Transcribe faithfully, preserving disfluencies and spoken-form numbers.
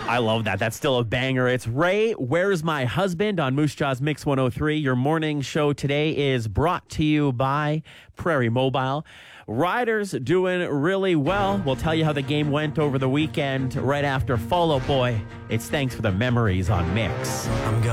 I love that. That's still a banger. It's Ray, Where's My Husband on Moose Jaw's Mix one oh three. Your morning show today is brought to you by Prairie Mobile. Riders doing really well. We'll tell you how the game went over the weekend right after Fall Out Boy. It's Thanks for the Memories on Mix. I'm